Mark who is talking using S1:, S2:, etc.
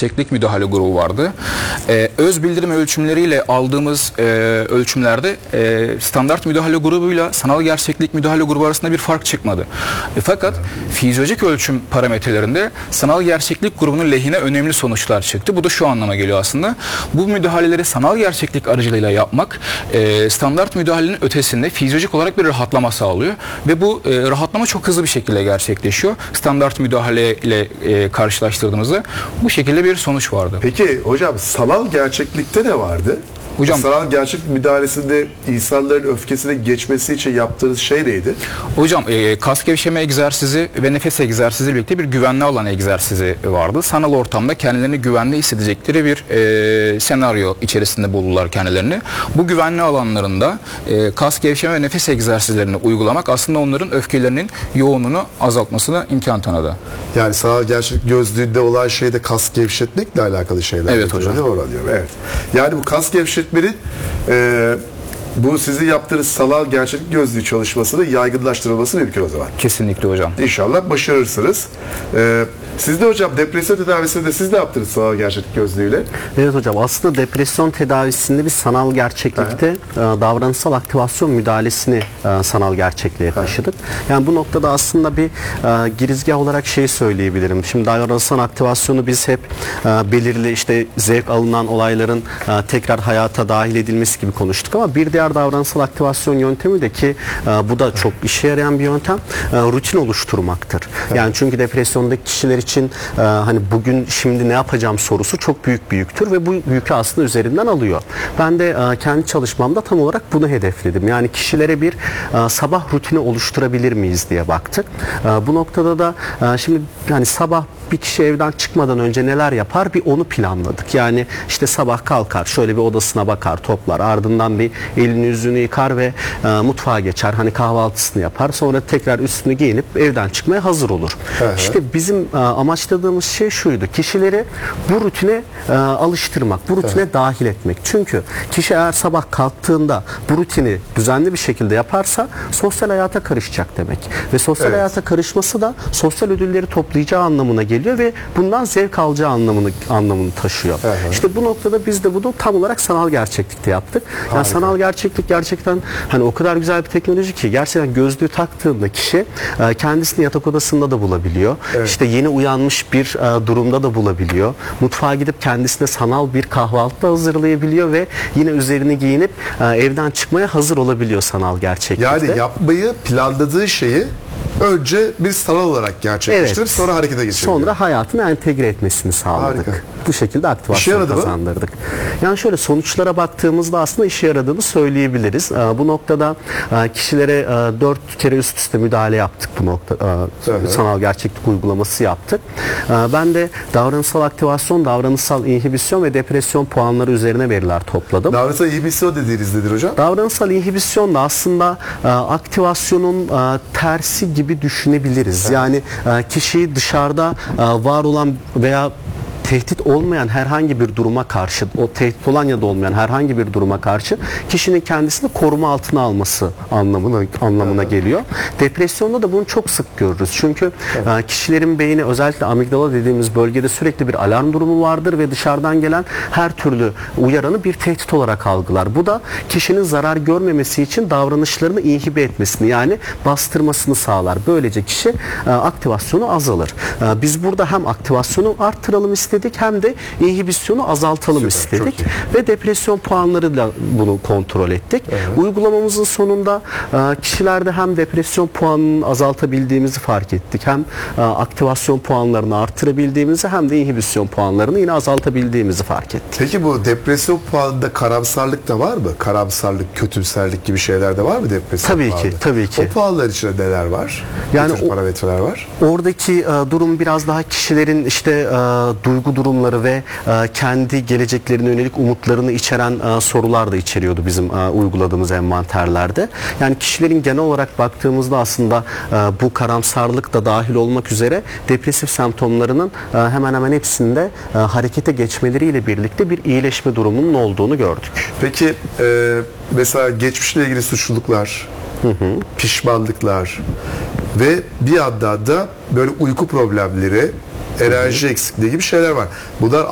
S1: gerçeklik müdahale grubu vardı. Öz bildirim ölçümleriyle aldığımız ölçümlerde standart müdahale grubuyla sanal gerçeklik müdahale grubu arasında bir fark çıkmadı. Fakat fizyolojik ölçüm parametrelerinde sanal gerçeklik grubunun lehine önemli sonuçlar çıktı. Bu da şu anlama geliyor aslında. Bu müdahaleleri sanal gerçeklik aracılığıyla yapmak standart müdahalenin ötesinde fizyolojik olarak bir rahatlama sağlıyor ve bu rahatlama çok hızlı bir şekilde gerçekleşiyor. Standart müdahale ile karşılaştırdığımızda bu şekilde bir sonuç vardı.
S2: Peki hocam, sanal gerçeklikte ne vardı?
S1: Hocam,
S2: sanal gerçeklik müdahalesinde insanların öfkesine geçmesi için yaptığınız şey neydi?
S1: Hocam kas gevşeme egzersizi ve nefes egzersizi birlikte bir güvenli alan egzersizi vardı. Sanal ortamda kendilerini güvenli hissedecekleri bir senaryo içerisinde buldular kendilerini. Bu güvenli alanlarında kas gevşeme ve nefes egzersizlerini uygulamak aslında onların öfkelerinin yoğunluğunu azaltmasına imkan tanıdı.
S2: Yani sanal gerçeklik gözlüğünde olan şeyde kas gevşetmekle alakalı şeyler.
S1: Evet hocam.
S2: Evet. Yani bu kas gevşetmenin bu sizin yaptığınız sanal gerçeklik gözlüğü çalışmasını yaygınlaştırılması mümkün o zaman.
S1: Kesinlikle hocam.
S2: İnşallah başarırsınız. Siz de hocam depresyon tedavisinde siz ne yaptınız sanal gerçeklik gözlüğüyle?
S3: Evet hocam, aslında depresyon tedavisinde biz sanal gerçeklikte davranışsal aktivasyon müdahalesini sanal gerçekliğe taşıdık. Yani bu noktada aslında bir girizgah olarak şey söyleyebilirim. Şimdi davranışsal aktivasyonu biz hep belirli işte zevk alınan olayların tekrar hayata dahil edilmesi gibi konuştuk ama bir diğer davranışsal aktivasyon yöntemi de ki bu da çok işe yarayan bir yöntem, rutin oluşturmaktır. Yani çünkü depresyondaki kişiler için hani bugün şimdi ne yapacağım sorusu çok büyük bir yüktür ve bu yükü aslında üzerinden alıyor. Ben de kendi çalışmamda tam olarak bunu hedefledim. Yani kişilere bir sabah rutini oluşturabilir miyiz diye baktık. Bu noktada da şimdi hani sabah bir kişi evden çıkmadan önce neler yapar bir onu planladık. Yani işte sabah kalkar, şöyle bir odasına bakar, toplar, ardından bir elini yüzünü yıkar ve mutfağa geçer. Hani kahvaltısını yapar. Sonra tekrar üstünü giyinip evden çıkmaya hazır olur. İşte bizim amaçladığımız şey şuydu. Kişileri bu rutine alıştırmak, bu rutine dahil etmek. Çünkü kişi eğer sabah kalktığında bu rutini düzenli bir şekilde yaparsa sosyal hayata karışacak demek. Ve sosyal hayata karışması da sosyal ödülleri toplayacağı anlamına geliyor ve bundan zevk alacağı anlamını taşıyor. İşte bu noktada biz de bunu tam olarak sanal gerçeklikte yaptık. Yani sanal gerçeklik gerçekten hani o kadar güzel bir teknoloji ki gerçekten gözlüğü taktığında kişi kendisini yatak odasında da bulabiliyor. İşte yeni uyanmış bir durumda da bulabiliyor. Mutfağa gidip kendisine sanal bir kahvaltı hazırlayabiliyor ve yine üzerini giyinip evden çıkmaya hazır olabiliyor sanal gerçeklikte.
S2: Yani yapmayı planladığı şeyi önce bir sanal olarak gerçekleştirip sonra harekete geçiriyor.
S3: Sonra hayatına entegre etmesini sağladık.
S2: Harika.
S3: Bu şekilde aktivasyon kazandırdık. Yani şöyle sonuçlara baktığımızda aslında işe yaradığını söyleyebiliriz. Bu noktada kişilere 4 kere üst üste müdahale yaptık bu nokta. Sanal gerçeklik uygulaması yaptık. Ben de davranışsal aktivasyon, davranışsal inhibisyon ve depresyon puanları üzerine veriler topladım.
S2: Davranışsal inhibisyon dediğiniz nedir hocam?
S3: Davranışsal inhibisyon da aslında aktivasyonun tersi gibi düşünebiliriz. Yani kişiyi dışarıda var olan veya tehdit olmayan herhangi bir duruma karşı, o tehdit olan ya da olmayan herhangi bir duruma karşı kişinin kendisini koruma altına alması anlamına geliyor. Depresyonda da bunu çok sık görürüz. Çünkü kişilerin beyni, özellikle amigdala dediğimiz bölgede sürekli bir alarm durumu vardır ve dışarıdan gelen her türlü uyaranı bir tehdit olarak algılar. Bu da kişinin zarar görmemesi için davranışlarını inhibe etmesini, yani bastırmasını sağlar. Böylece kişi aktivasyonu azalır. Biz burada hem aktivasyonu arttıralım istedik hem de inhibisyonu azaltalım istedik ve depresyon puanlarıyla bunu kontrol ettik. Uygulamamızın sonunda kişilerde hem depresyon puanını azaltabildiğimizi fark ettik, hem aktivasyon puanlarını arttırabildiğimizi hem de inhibisyon puanlarını yine azaltabildiğimizi fark ettik.
S2: Peki bu depresyon puanında karamsarlık da var mı? Karamsarlık, kötümserlik gibi şeyler de var mı depresyon
S3: tabii
S2: puanında?
S3: ki, tabii ki.
S2: O puanlar içinde neler var?
S3: Yani
S2: parametreler var.
S3: Oradaki durum biraz daha kişilerin işte duygu durumları ve kendi geleceklerine yönelik umutlarını içeren sorular da içeriyordu bizim uyguladığımız envanterlerde. Yani kişilerin genel olarak baktığımızda aslında bu karamsarlık da dahil olmak üzere depresif semptomlarının hemen hemen hepsinde harekete geçmeleriyle birlikte bir iyileşme durumunun olduğunu gördük.
S2: Peki mesela geçmişle ilgili suçluluklar, pişmanlıklar ve bir yandan da böyle uyku problemleri, enerji eksikliği gibi şeyler var. Bunlar